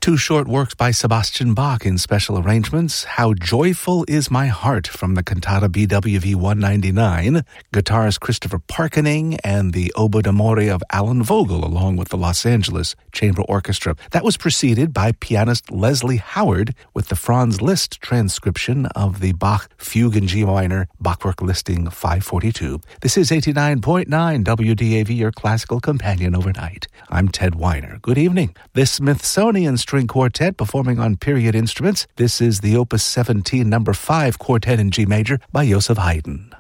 Two short works by Sebastian Bach in special arrangements. How Joyful Is My Heart from the Cantata BWV 199. Guitars Christopher Parkening and the Oboe d'Amore of Alan Vogel along with the Los Angeles Chamber Orchestra. That was preceded by pianist Leslie Howard with the Franz Liszt transcription of the Bach Fugue in G minor, Bachwerk listing 542. This is 89.9 WDAV, your classical companion overnight. I'm Ted Weiner. Good evening. This Smithsonian String Quartet performing on period instruments. This is the Opus 17 number 5 Quartet in G major by Joseph Haydn.